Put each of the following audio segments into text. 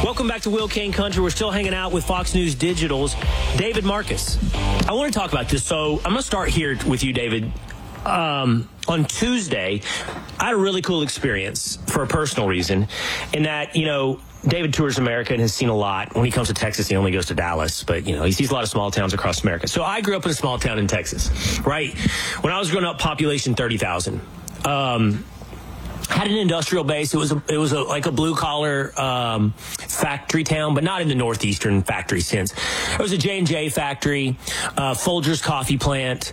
Welcome back to Will Kane Country. We're still hanging out with Fox News Digital's David Marcus. I want to talk about this. So I'm going to start here with you, David. On Tuesday, I had a really cool experience for a personal reason in that, David tours America and has seen a lot. When he comes to Texas, he only goes to Dallas, but, he sees a lot of small towns across America. So I grew up in a small town in Texas, right? When I was growing up, population 30,000. Had an industrial base. It was like a blue collar factory town, but not in the northeastern factory sense. It was a J&J factory, Folgers coffee plant,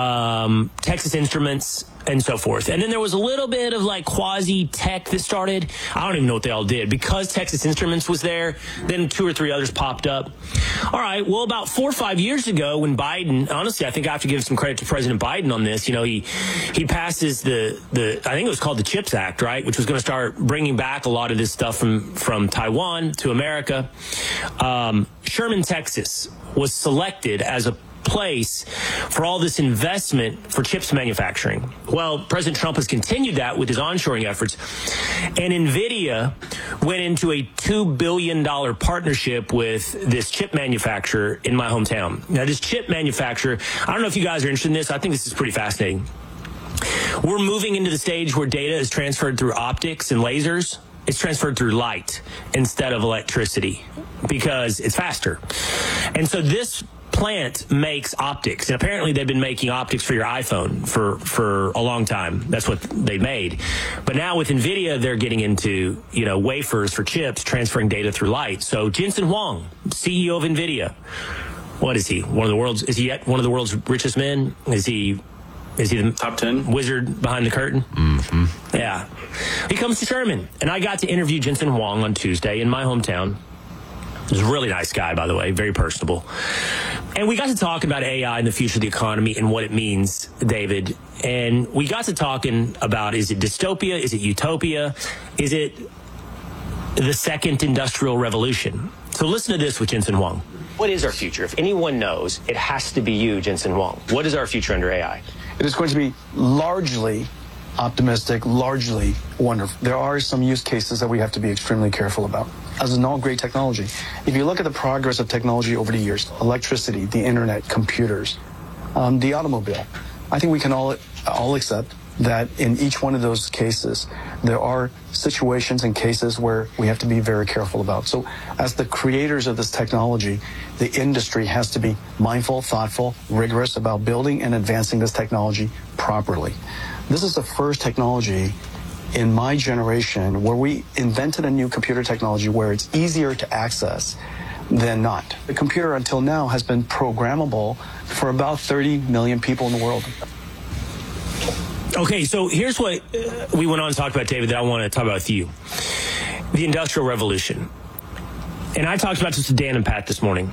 Texas Instruments, and so forth. And then there was a little bit of like quasi tech that started. I don't even know what they all did because Texas Instruments was there. Then 2 or 3 others popped up. All right. Well, about 4 or 5 years ago, when Biden, honestly, I think I have to give some credit to President Biden on this. He passes the I think it was called the CHIPS Act, right, which was going to start bringing back a lot of this stuff from Taiwan to America. Sherman, Texas, was selected as a place for all this investment for chips manufacturing. Well, President Trump has continued that with his onshoring efforts. And NVIDIA went into a $2 billion partnership with this chip manufacturer in my hometown. Now, this chip manufacturer, I don't know if you guys are interested in this. I think this is pretty fascinating. We're moving into the stage where data is transferred through optics and lasers. It's transferred through light instead of electricity because it's faster. And so this plant makes optics, and apparently they've been making optics for your iPhone for a long time. That's what they made. But now with NVIDIA, they're getting into, wafers for chips, transferring data through light. So Jensen Huang, CEO of NVIDIA, what is he? Is he one of the world's richest men? Is he the top 10 wizard behind the curtain? Mm-hmm. Yeah. He comes to Sherman, and I got to interview Jensen Huang on Tuesday in my hometown. He's a really nice guy, by the way, very personable. And we got to talk about AI and the future of the economy and what it means, David. And we got to talking about, is it dystopia? Is it utopia? Is it the second industrial revolution? So listen to this with Jensen Huang. What is our future? If anyone knows, it has to be you, Jensen Huang. What is our future under AI? It is going to be largely optimistic, largely wonderful. There are some use cases that we have to be extremely careful about. As in all great technology, if you look at the progress of technology over the years, electricity, the internet, computers, the automobile, I think we can all accept that in each one of those cases, there are situations and cases where we have to be very careful about. So as the creators of this technology, the industry has to be mindful, thoughtful, rigorous about building and advancing this technology properly. This is the first technology in my generation where we invented a new computer technology where it's easier to access than not. The computer until now has been programmable for about 30 million people in the world. Okay, so here's what we went on to talk about, David, that I want to talk about with you. The Industrial Revolution. And I talked about this with Dan and Pat this morning.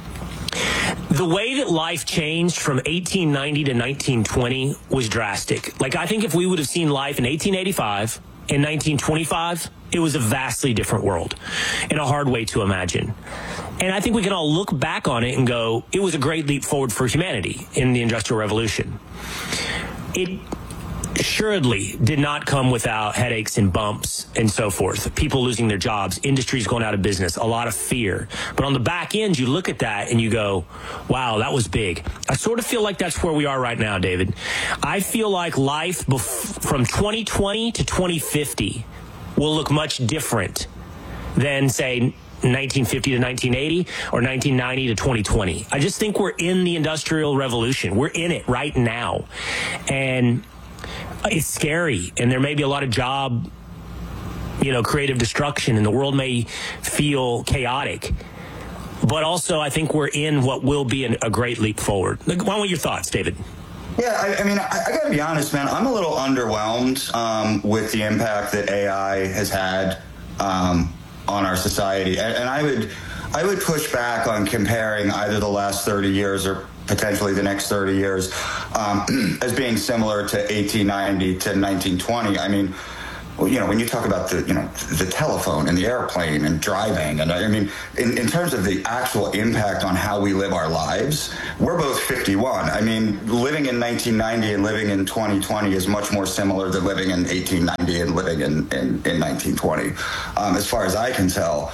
The way that life changed from 1890 to 1920 was drastic. Like, I think if we would have seen life in 1885 and 1925, it was a vastly different world and a hard way to imagine. And I think we can all look back on it and go, it was a great leap forward for humanity in the Industrial Revolution. It assuredly did not come without headaches and bumps and so forth. People losing their jobs, industries going out of business, a lot of fear. But on the back end, you look at that and you go, wow, that was big. I sort of feel like that's where we are right now, David. I feel like life from 2020 to 2050 will look much different than, say, 1950 to 1980 or 1990 to 2020. I just think we're in the Industrial Revolution. We're in it right now. And it's scary, and there may be a lot of job, creative destruction, and the world may feel chaotic. But also, I think we're in what will be a great leap forward. What were your thoughts, David? Yeah, I got to be honest, man. I'm a little underwhelmed with the impact that AI has had on our society, and I would push back on comparing either the last 30 years or potentially the next 30 years as being similar to 1890 to 1920. I mean, when you talk about the telephone and the airplane and driving, and I mean, in terms of the actual impact on how we live our lives, we're both 51. I mean, living in 1990 and living in 2020 is much more similar than living in 1890 and living in 1920, as far as I can tell.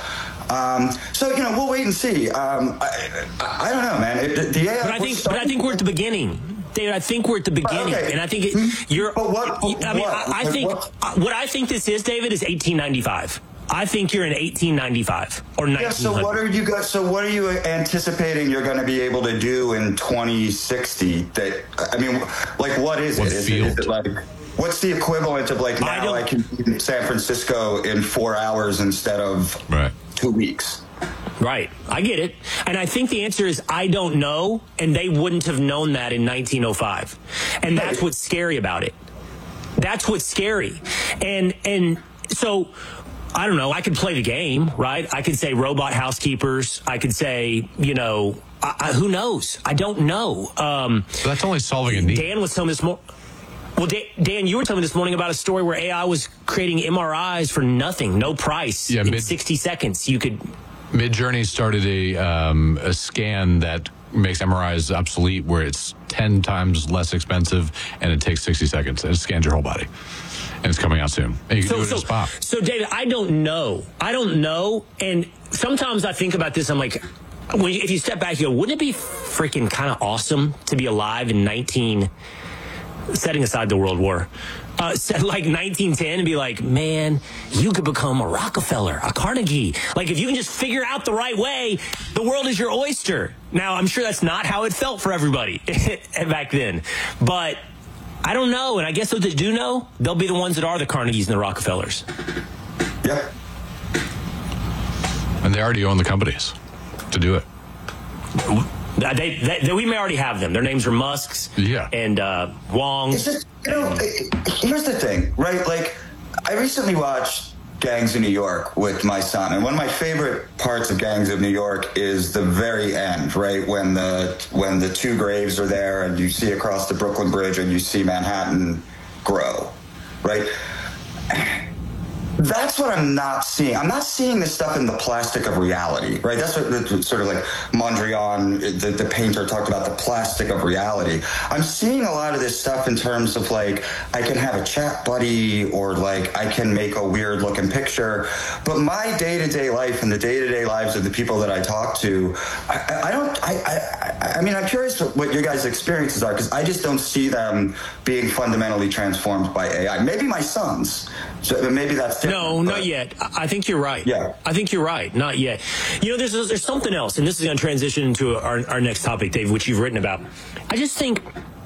So, we'll wait and see. I don't know, man. The AI. But I think we're at the beginning. David, I think we're at the beginning, okay. and I think you're. But what? What I think this is, David, is 1895. I think you're in 1895 or 1900. Yeah. So what are you guys? So what are you anticipating you're going to be able to do in 2060? What is it? Is it like? What's the equivalent of now I can be in San Francisco in 4 hours instead of 2 weeks? Right. I get it. And I think the answer is I don't know, and they wouldn't have known that in 1905. And that's what's scary about it. That's what's scary. And so, I don't know, I could play the game, right? I could say robot housekeepers. I could say, who knows? I don't know. That's only solving a need. Dan was telling me this morning. Well, Dan, you were telling me this morning about a story where AI was creating MRIs for nothing, no price. In 60 seconds, you could... Midjourney started a scan that makes MRIs obsolete, where it's 10 times less expensive, and it takes 60 seconds. And it scans your whole body. And it's coming out soon. And you can do it in a spot. So, David, I don't know. And sometimes I think about this, I'm like, if you step back, you go, wouldn't it be freaking kind of awesome to be alive in setting aside the World War, said 1910 and be like, man, you could become a Rockefeller, a Carnegie. If you can just figure out the right way, the world is your oyster. Now, I'm sure that's not how it felt for everybody back then. But I don't know. And I guess those that do know, they'll be the ones that are the Carnegies and the Rockefellers. Yeah. And they already own the companies to do it. We may already have them. Their names are Musk's and Wong. It's just, here's the thing, right? I recently watched Gangs of New York with my son, and one of my favorite parts of Gangs of New York is the very end, right? When the two graves are there and you see across the Brooklyn Bridge and you see Manhattan grow, right? That's what I'm not seeing. I'm not seeing this stuff in the plastic of reality, right? That's what sort of Mondrian, the painter, talked about, the plastic of reality. I'm seeing a lot of this stuff in terms of I can have a chat buddy, or I can make a weird looking picture. But my day-to-day life and the day-to-day lives of the people that I talk to, I'm curious what your guys' experiences are, because I just don't see them being fundamentally transformed by AI. Maybe my sons. So maybe that's different. No, not yet. I think you're right. Yeah. I think you're right. Not yet. There's something else, and this is going to transition into our next topic, Dave, which you've written about. I just think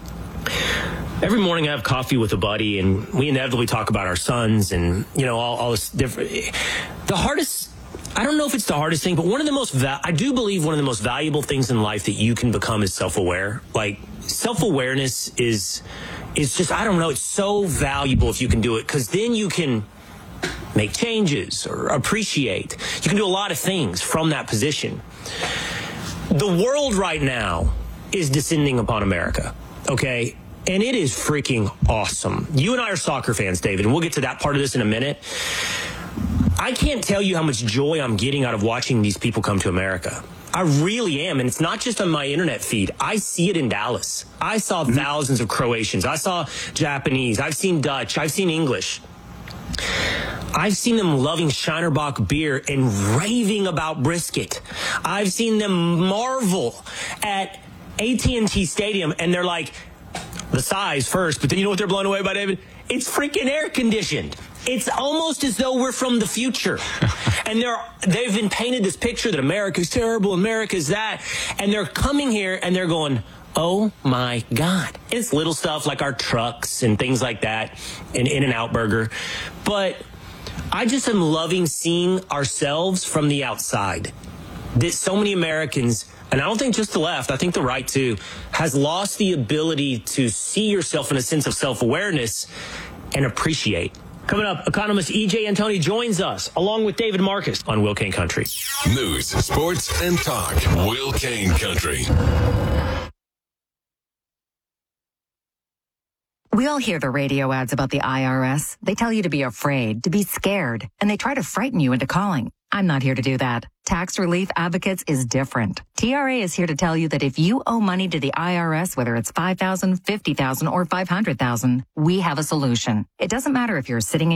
every morning I have coffee with a buddy, and we inevitably talk about our sons and, all this different. The hardest, I don't know if it's the hardest thing, but I do believe one of the most valuable things in life that you can become is self-aware. Self-awareness is just, I don't know, it's so valuable if you can do it, because then you can make changes or appreciate. You can do a lot of things from that position. The world right now is descending upon America, okay? And it is freaking awesome. You and I are soccer fans, David, and we'll get to that part of this in a minute. I can't tell you how much joy I'm getting out of watching these people come to America. I really am. And it's not just on my internet feed. I see it in Dallas. I saw thousands of Croatians. I saw Japanese. I've seen Dutch. I've seen English. I've seen them loving Shinerbach beer and raving about brisket. I've seen them marvel at AT&T Stadium, and they're like, the size first, but then you know what they're blown away by, David? It's freaking air conditioned. It's almost as though we're from the future. And they've been painted this picture that America's terrible, America's that. And they're coming here and they're going, oh my God. It's little stuff like our trucks and things like that, and In-N-Out Burger. But I just am loving seeing ourselves from the outside. That so many Americans, and I don't think just the left, I think the right too, has lost the ability to see yourself in a sense of self-awareness and appreciate. Coming up, economist E.J. Antoni joins us, along with David Marcus, on Will Cain Country. News, sports, and talk. Will Cain Country. We all hear the radio ads about the IRS. They tell you to be afraid, to be scared, and they try to frighten you into calling. I'm not here to do that. Tax Relief Advocates is different. TRA is here to tell you that if you owe money to the IRS, whether it's $5,000, $50,000, or $500,000, we have a solution. It doesn't matter if you're sitting in